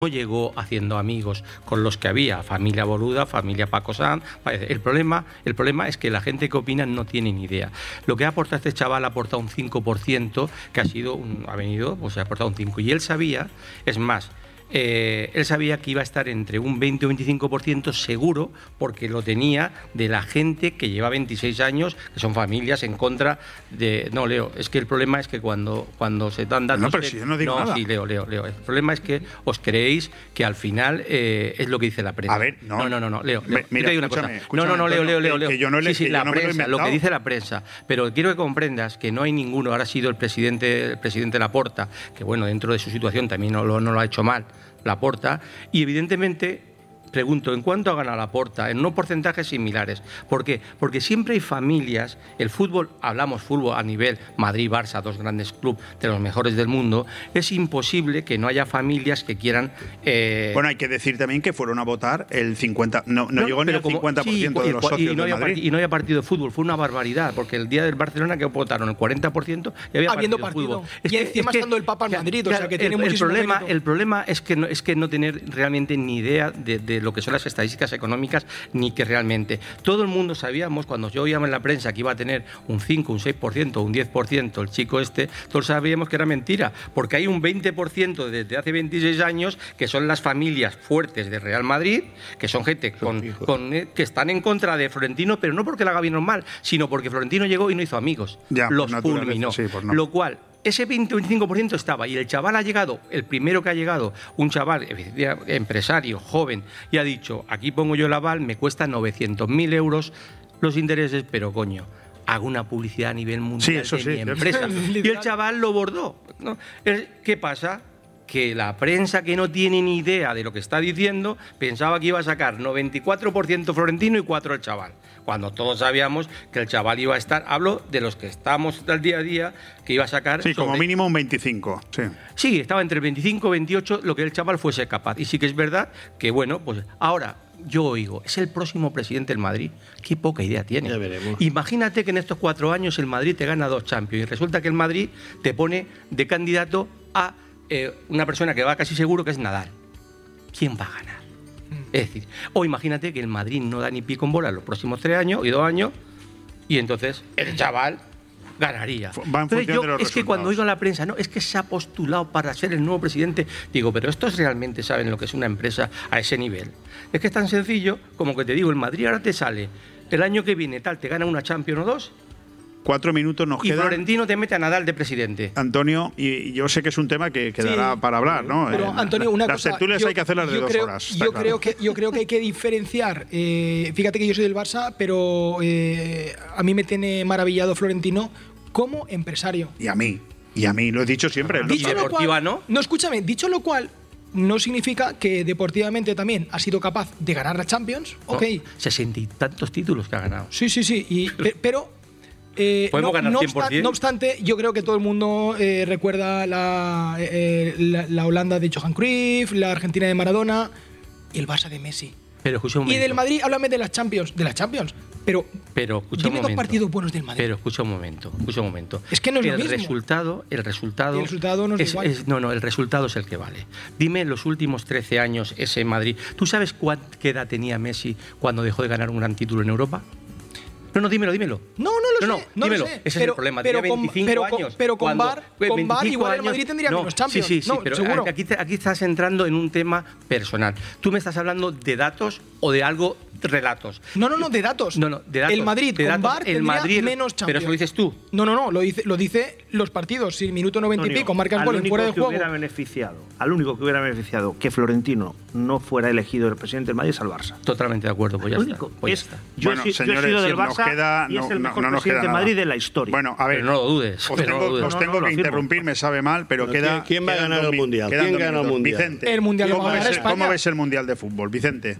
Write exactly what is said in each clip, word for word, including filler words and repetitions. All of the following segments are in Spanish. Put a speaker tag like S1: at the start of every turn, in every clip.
S1: no llegó haciendo amigos con los que había, familia Boluda, familia Paco Sanz. El problema, el problema es que la gente que opina no tiene ni idea. Lo que ha aportado este chaval ha aportado un cinco por ciento, que ha sido un, ha venido, pues ha aportado un cinco por ciento. Y él sabía, es más, Eh, él sabía que iba a estar entre un veinte o veinticinco por ciento seguro, porque lo tenía de la gente que lleva veintiséis años, que son familias en contra de... No, Leo, es que el problema es que cuando, cuando se dan datos...
S2: No, pero si yo no digo
S1: no,
S2: nada.
S1: sí, Leo, Leo, Leo. El problema es que os creéis que al final eh, es lo que dice la prensa.
S2: A ver, no.
S1: No, no, no, no Leo, Leo
S2: Me, mira,
S1: te digo una cosa.
S2: escúchame,
S1: No, no, no, Leo, Leo, Leo.
S2: que,
S1: Leo.
S2: que yo no le,
S1: sí, sí,
S2: que
S1: la
S2: yo no me lo he
S1: prensa, lo
S2: inventado.
S1: que dice la prensa. Pero quiero que comprendas que no hay ninguno, ahora ha sido el presidente, el presidente Laporta, que bueno, dentro de su situación también no lo, no lo ha hecho mal, Laporta, y evidentemente pregunto, ¿en cuánto ha ganado Laporta? En unos porcentajes similares. ¿Por qué? Porque siempre hay familias, el fútbol, hablamos fútbol a nivel Madrid, Barça, dos grandes clubes de los mejores del mundo, es imposible que no haya familias que quieran... Eh...
S2: Bueno, hay que decir también que fueron a votar el cincuenta, no, no, no llegó ni al
S1: como,
S2: cincuenta por ciento
S1: sí,
S2: de los
S1: y,
S2: socios
S1: y no
S2: de Madrid.
S1: Part, y no había partido de fútbol, fue una barbaridad, porque el día del Barcelona que votaron el cuarenta por ciento y había
S3: Habiendo
S1: partido de
S3: partido.
S1: fútbol. Es
S3: y
S1: que,
S3: encima
S1: es que,
S3: estando el Papa en Madrid,
S1: claro,
S3: o sea que tiene
S1: el,
S3: muchísimo
S1: el problema,
S3: mérito.
S1: el problema es que, no, es que no tener realmente ni idea de, de lo que son las estadísticas económicas, ni que realmente todo el mundo sabíamos, cuando yo oíamos en la prensa que iba a tener un cinco, un seis por ciento, un diez por ciento el chico este, todos sabíamos que era mentira, porque hay un veinte por ciento desde hace veintiséis años que son las familias fuertes de Real Madrid, que son gente con, con, eh, que están en contra de Florentino, pero no porque la haga bien o mal, sino porque Florentino llegó y no hizo amigos,
S2: ya,
S1: los
S2: pues
S1: fulminó,
S2: sí, pues no.
S1: Lo cual ese veinte o veinticinco por ciento estaba, y el chaval ha llegado, el primero que ha llegado, un chaval empresario, joven, y ha dicho, aquí pongo yo el aval, me cuesta novecientos mil euros los intereses, pero coño, hago una publicidad a nivel mundial
S2: sí, eso
S1: de
S2: sí,
S1: mi empresa. Y el chaval lo bordó, ¿no? ¿Qué pasa? Que la prensa, que no tiene ni idea de lo que está diciendo, pensaba que iba a sacar noventa y cuatro por ciento Florentino y cuatro el chaval, cuando todos sabíamos que el chaval iba a estar, hablo de los que estamos del día a día, que iba a sacar...
S2: Sí, sobre... como mínimo un veinticinco, sí.
S1: Sí, estaba entre el veinticinco y veintiocho, lo que el chaval fuese capaz. Y sí que es verdad que, bueno, pues ahora... Yo oigo, es el próximo presidente del Madrid. Qué poca idea tiene.
S4: Ya veremos.
S1: Imagínate que en estos cuatro años el Madrid te gana dos Champions y resulta que el Madrid te pone de candidato a eh, una persona que va casi seguro que es Nadal. ¿Quién va a ganar? Es decir, o imagínate que el Madrid no da ni pie con bola en los próximos tres años y dos años y entonces el chaval ganaría.
S2: Va en
S1: Entonces,
S2: función
S1: yo,
S2: de los
S1: es que
S2: resultados.
S1: cuando oigo a la prensa, no, es que se ha postulado para ser el nuevo presidente, digo, pero estos realmente saben lo que es una empresa a ese nivel. Es que es tan sencillo como que te digo, el Madrid ahora te sale, el año que viene tal, te gana una Champions o dos,
S2: Cuatro minutos nos
S1: y
S2: quedan.
S1: Florentino te mete a Nadal de presidente.
S2: Antonio, y yo sé que es un tema que quedará
S3: Sí,
S2: para hablar, ¿no?
S3: Pero,
S2: Eh,
S3: Antonio, una
S2: las
S3: cosa,
S2: tertulias
S3: yo-
S2: hay que hacerlas de
S3: yo
S2: dos
S3: creo-
S2: horas. está
S3: Yo
S2: claro.
S3: creo, que, yo creo que hay que diferenciar. eh, fíjate que yo soy del Barça, pero eh, a mí me tiene maravillado Florentino como empresario.
S2: Y a mí, y a mí, lo he dicho siempre. ¿no?
S3: Dicho lo
S1: deportiva,
S3: cual,
S1: ¿no?
S3: No, escúchame, dicho lo cual, no significa que deportivamente también ha sido capaz de ganar la Champions.
S1: ¿no?
S3: Ok.
S1: Sesenta y tantos títulos que ha ganado.
S3: Sí, sí, sí. Y, pe- pero. eh,
S1: ¿Podemos
S3: no,
S1: ganar
S3: no
S1: cien por
S3: obsta-
S1: cien?
S3: no obstante, yo creo que todo el mundo eh, recuerda la, eh, la, la Holanda de Johan Cruyff, la Argentina de Maradona y el Barça de Messi.
S1: Pero escucha un
S3: Y
S1: momento.
S3: del Madrid, háblame de las Champions. De las Champions. Pero,
S1: Pero escucha
S3: dime
S1: un
S3: dos
S1: momento.
S3: partidos buenos del Madrid.
S1: Pero escucha un momento, escucha un momento.
S3: Es que no es lo
S1: el
S3: mismo.
S1: Resultado, el resultado,
S3: El resultado no es igual.
S1: es- No, no, el resultado es el que vale. Dime los últimos trece años ese Madrid. ¿Tú sabes cuán- qué edad tenía Messi cuando dejó de ganar un gran título en Europa? No, no, dímelo, dímelo.
S3: No, no lo
S1: no,
S3: sé.
S1: No,
S3: no
S1: dímelo.
S3: lo sé.
S1: Ese es
S3: Pero-
S1: el problema.
S3: pero
S1: Tenía
S3: con-
S1: veinticinco
S3: pero con-
S1: años.
S3: pero con
S1: Cuando-
S3: VAR- con VAR
S1: veinticinco
S3: igual el
S1: años-
S3: Madrid tendría
S1: no,
S3: menos Champions.
S1: Sí, sí, sí,
S3: No,
S1: pero
S3: seguro.
S1: aquí, te- aquí estás entrando en un tema personal. Tú me estás hablando de datos o de algo, relatos.
S3: No, no, no, de datos.
S1: No, no, de datos.
S3: El Madrid
S1: de
S3: con
S1: datos,
S3: VAR
S1: el
S3: tendría
S1: Madrid,
S3: menos Champions.
S1: Pero eso lo dices tú.
S3: No, no, no, lo dice, lo dice los partidos. Si el minuto noventa y
S4: Antonio,
S3: pico marcas
S4: al
S3: gol en
S4: único
S3: fuera de
S4: que
S3: juego.
S4: hubiera beneficiado, al único que hubiera beneficiado que Florentino no fuera elegido el presidente del Madrid es al Barça.
S1: Totalmente de acuerdo, pues ya
S4: El
S1: está.
S4: único.
S1: Pues
S4: Es-
S1: ya está.
S4: yo,
S2: Bueno,
S4: he si- yo he
S2: señores,
S4: sido del
S2: nos
S4: Barça
S2: queda-
S4: y es
S2: no-
S4: el
S2: no-
S4: mejor
S2: no nos
S4: presidente
S2: queda
S4: de
S2: nada.
S4: Madrid de la historia.
S2: Bueno, a ver.
S1: Pero no lo dudes.
S2: Os
S1: pero no
S2: tengo,
S1: lo dudes.
S2: os
S4: No,
S2: tengo
S4: no, lo
S2: que
S4: afirmo.
S2: interrumpir, me sabe mal, pero
S5: Pero
S2: queda.
S5: ¿quién- quién va a
S2: quedan
S5: ganar
S2: dos
S5: el
S2: mi-
S5: Mundial?
S2: quedan
S5: ¿Quién
S2: dos
S5: gana el
S2: minutos.
S5: Mundial?
S2: Vicente,
S3: El Mundial lo
S2: ¿cómo
S3: va a
S2: ves,
S3: ganar
S2: el-
S3: España.
S2: ¿cómo ves el Mundial de Fútbol, Vicente?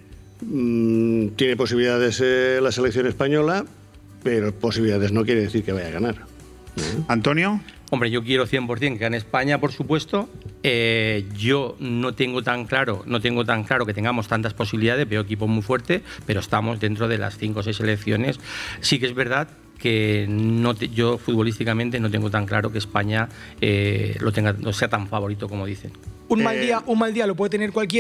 S5: Mm, tiene posibilidades eh, la selección española, pero posibilidades no quiere decir que vaya a ganar.
S2: Antonio.
S1: Hombre, yo quiero cien por cien que gane España, por supuesto. Eh, yo no tengo tan claro, no tengo tan claro que tengamos tantas posibilidades. Veo equipos muy fuertes, pero estamos dentro de las cinco o seis selecciones. Sí que es verdad que no te- yo futbolísticamente no tengo tan claro que España eh, lo tenga, no sea tan favorito como dicen.
S3: Un mal
S2: Eh,
S3: día, un mal día lo puede tener cualquiera.